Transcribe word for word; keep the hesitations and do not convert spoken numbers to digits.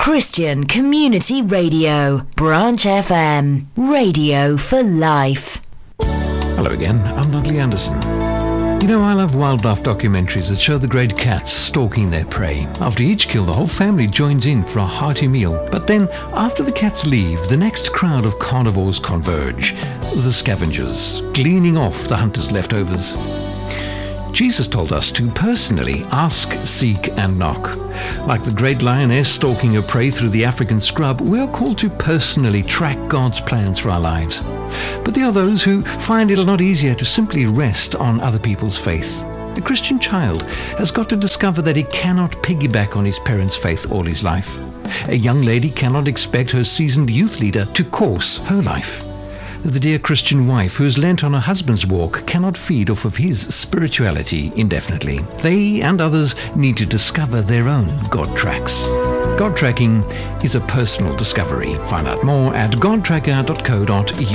Christian Community Radio, Branch F M, radio for life. Hello again, I'm Dudley Anderson. You know, I love wildlife documentaries that show the great cats stalking their prey. After each kill, the whole family joins in for a hearty meal. But then, after the cats leave, the next crowd of carnivores converge. The scavengers, gleaning off the hunters' leftovers. Jesus told us to personally ask, seek and knock. Like the great lioness stalking her prey through the African scrub, we are called to personally track God's plans for our lives. But there are those who find it a lot easier to simply rest on other people's faith. The Christian child has got to discover that he cannot piggyback on his parents' faith all his life. A young lady cannot expect her seasoned youth leader to course her life. The dear Christian wife who has lent on her husband's walk cannot feed off of his spirituality indefinitely. They and others need to discover their own God tracks. God tracking is a personal discovery. Find out more at god tracker dot co dot u k.